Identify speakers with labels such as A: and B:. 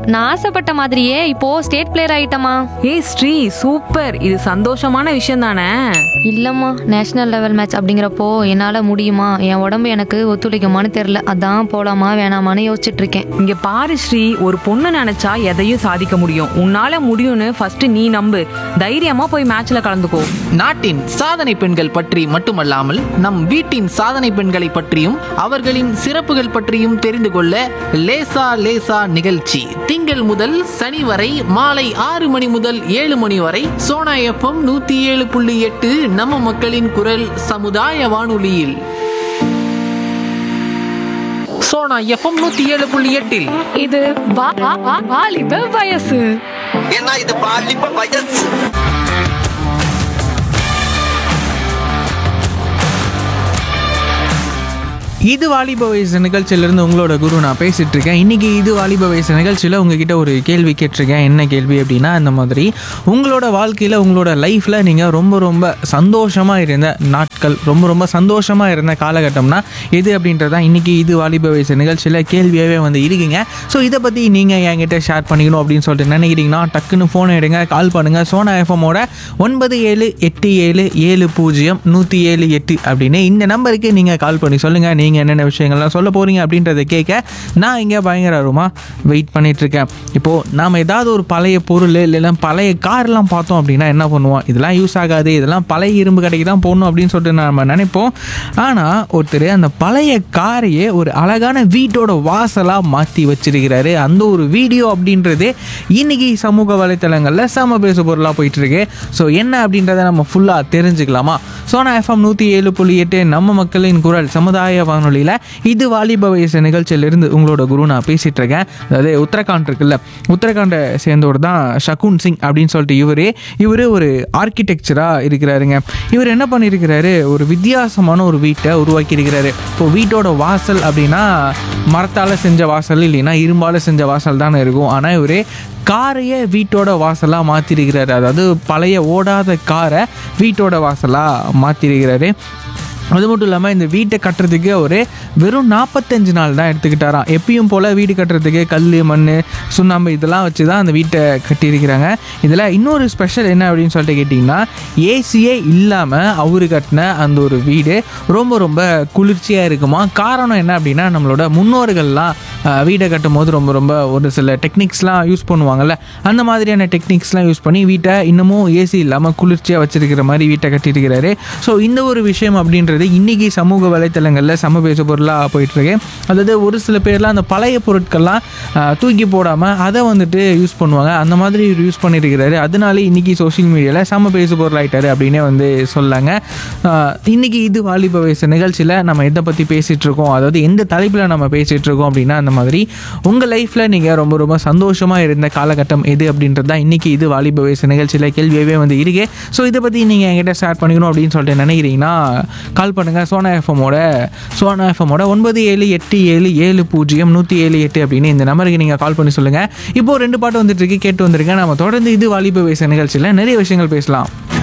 A: நான் ஆசைப்பட்ட மாதிரியே இப்போ ஸ்டேட் பிளேயர் ஆயிட்டமா.
B: ஏய் ஸ்ரீ, சூப்பர். இது சந்தோஷமான விஷயம் தானே?
A: இல்லம்மா, நேஷனல் லெவல் மேட்ச் அப்படிங்கிறப்போ என்னால முடியுமா, என் உடம்பு எனக்கு ஒத்துழைக்குமான்னு தெரியல. அதான் போலாமா வேணாமான்னு யோசிச்சுட்டு இருக்கேன்.
B: இங்க பாரு ஸ்ரீ, ஒரு பொண்ணு நினைச்சா எதையும் சாதிக்க முடியும். உன்னால முடியும்னு ஃபர்ஸ்ட் நீ நம்பு. தைரியமா போய் மேட்ச்ல கலந்துக்கோ.
C: நாட்டின் சாதனை பெண்கள் பற்றி மட்டுமல்லாமல் நம் வீட்டின் சாதனை பெண்களை பற்றியும் அவர்களின் சிறப்புகள் பற்றியும் தெரிந்து கொள்ள லேசா லேசா நிகழ்ச்சி திங்கள் முதல் சனி வரை மாலை 6 மணி முதல் 7 மணி வரை சோனா FM 107.8 நம்ம மக்களின் குரல் சமுதாய வானொலியில். சோனா FM 107.8
A: இது வாலிப வயசு.
D: ஏன்னா இது பாலிப்ப வயசு.
E: இது வாலிப வயசு நிகழ்ச்சியிலேருந்து உங்களோட குரு நான் பேசிகிட்டு இருக்கேன். இன்றைக்கி இது வாலிப வயசு நிகழ்ச்சியில் உங்ககிட்ட ஒரு கேள்வி கேட்டிருக்கேன். என்ன கேள்வி அப்படின்னா, இந்த மாதிரி உங்களோட வாழ்க்கையில் உங்களோட லைஃப்பில் நீங்கள் ரொம்ப ரொம்ப சந்தோஷமாக இருந்த நாட்கள், ரொம்ப ரொம்ப சந்தோஷமாக இருந்த காலகட்டம்னா எது அப்படின்றது தான் இன்றைக்கி இது வாலிப வயசு நிகழ்ச்சியில் கேள்வியாகவே வந்து இருக்குங்க. ஸோ இதை பற்றி நீங்கள் என்கிட்ட ஷேர் பண்ணிக்கணும் அப்படின்னு சொல்லிட்டு நினைக்கிறீங்கன்னா டக்குன்னு ஃபோன் எடுங்க, கால் பண்ணுங்கள். சோனா எஃப்எம்மோட 9787700178 அப்படின்னு இந்த நம்பருக்கு நீங்கள் கால் பண்ணி சொல்லுங்கள் நீங்கள் என்னென்ன விஷயங்கள்லாம் சொல்ல போகிறீங்க அப்படின்றத கேட்க நான் இங்கே பயங்கரமாக வெயிட் பண்ணிகிட்ருக்கேன். இப்போது நாம் ஏதாவது ஒரு பழைய பொருள் இல்லைன்னா பழைய கார்லாம் பார்த்தோம் அப்படின்னா என்ன பண்ணுவோம், இதெல்லாம் யூஸ் ஆகாது, இதெல்லாம் பழைய இரும்பு கடைக்கு தான் போகணும் அப்படின்னு சொல்லிட்டு நம்ம நினைப்போம். ஆனால் ஒருத்தர் அந்த பழைய காரையே ஒரு அழகான வீட்டோட வாசலாக மாற்றி வச்சிருக்கிறாரு. அந்த ஒரு வீடியோ அப்படின்றது இன்றைக்கி சமூக வலைத்தளங்களில் செம பேசு பொருளாக போயிட்டுருக்கு. ஸோ என்ன அப்படின்றத நம்ம ஃபுல்லாக தெரிஞ்சுக்கலாமா? சோனா FM 107.8 நம்ம மக்களின் குரல் சமுதாய வானொலியில் இது வாலிப வயசு நிகழ்ச்சியிலிருந்து உங்களோட குரு நான் பேசிகிட்டு இருக்கேன். அதாவது உத்தரகாண்ட் இருக்குல்ல, உத்தரகாண்டை சேர்ந்தவர் தான் ஷகுன் சிங் அப்படின்னு சொல்லிட்டு இவர் ஒரு ஆர்கிடெக்சராக இருக்கிறாருங்க. இவர் என்ன பண்ணியிருக்கிறாரு, ஒரு வித்தியாசமான ஒரு வீட்டை உருவாக்கி இருக்கிறாரு. இப்போ வீட்டோட வாசல் அப்படின்னா மரத்தால் செஞ்ச வாசல் இல்லைன்னா இரும்பால் செஞ்ச வாசல் தானே இருக்கும். ஆனால் இவர் காரையே வீட்டோட வாசலாக மாற்றிருக்கிறாரு. அதாவது பழைய ஓடாத காரை வீட்டோட வாசலாக மாற்றிருக்கிறாரு. அது மட்டும் இல்லாமல் இந்த வீட்டை கட்டுறதுக்கு ஒரு வெறும் 45 நாள் தான் எடுத்துக்கிட்டாராம். எப்பயும் போல் வீடு கட்டுறதுக்கு கல், மண், சுண்ணாம்பு இதெல்லாம் வச்சு தான் அந்த வீட்டை கட்டியிருக்கிறாங்க. இதில் இன்னொரு ஸ்பெஷல் என்ன அப்படின்னு சொல்லிட்டு கேட்டிங்கன்னா, ஏசியே இல்லாமல் அவரு கட்டின அந்த ஒரு வீடு ரொம்ப ரொம்ப குளிர்ச்சியாக இருக்குமா. காரணம் என்ன அப்படின்னா, நம்மளோட முன்னோர்கள்லாம் வீடை கட்டும் போது ரொம்ப ரொம்ப ஒரு சில டெக்னிக்ஸ்லாம் யூஸ் பண்ணுவாங்கள்ல, அந்த மாதிரியான டெக்னிக்ஸ்லாம் யூஸ் பண்ணி வீட்டை இன்னமும் ஏசி இல்லாமல் குளிர்ச்சியாக வச்சுருக்கிற மாதிரி வீட்டை கட்டியிருக்கிறாரு. ஸோ இந்த ஒரு விஷயம் அப்படின்றது இன்றைக்கி சமூக வலைத்தளங்களில் சம பேசு பொருளாக போயிட்டுருக்கு. அதாவது ஒரு சில பேர்லாம் அந்த பழைய பொருட்கள்லாம் தூக்கி போடாமல் அதை வந்துட்டு யூஸ் பண்ணுவாங்க. அந்த மாதிரி யூஸ் பண்ணியிருக்கிறாரு. அதனால இன்றைக்கி சோஷியல் மீடியாவில் சம பேசு பொருளாயிட்டாரு அப்படின்னே வந்து சொல்லாங்க. இன்றைக்கி இது வாலிப வயசு நிகழ்ச்சியில் நம்ம எதை பற்றி பேசிகிட்ருக்கோம், அதாவது எந்த தலைப்பில் நம்ம பேசிகிட்ருக்கோம் அப்படின்னா, அந்த மாதிரி உங்கள் லைஃப்பில் நீங்கள் ரொம்ப ரொம்ப சந்தோஷமாக இருந்த காலகட்டம் எது அப்படின்றது தான் இன்றைக்கி இது வாலிப வயசு நிகழ்ச்சியில் கேள்வியாகவே வந்து இருக்கு. ஸோ இதை பற்றி நீங்கள் என்கிட்ட ஷேர் பண்ணிக்கணும் அப்படின்னு சொல்லிட்டு நினைக்கிறீங்கன்னா கால் பண்ணுங்கள். சோனா எஃப்எம்மோட 9787700178 அப்படின்னு இந்த நம்பருக்கு நீங்கள் கால் பண்ணி சொல்லுங்கள். இப்போது 2 பாட்டு வந்துட்டு இருக்கு, கேட்டு வந்துருங்க. நம்ம தொடர்ந்து இது வாலிப வயசு நிகழ்ச்சியில் நிறைய விஷயங்கள் பேசலாம்.